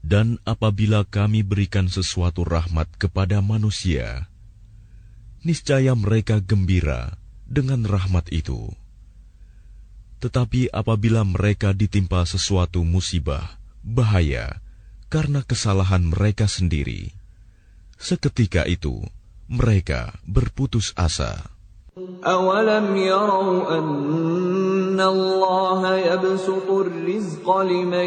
Dan apabila kami berikan sesuatu rahmat kepada manusia, niscaya mereka gembira dengan rahmat itu. Tetapi apabila mereka ditimpa sesuatu musibah, bahaya, karena kesalahan mereka sendiri, seketika itu mereka berputus asa. أَوَلَمْ يَرَوْا أَنَّ اللَّهَ يَبْسُطُ الرِّزْقَ لِمَن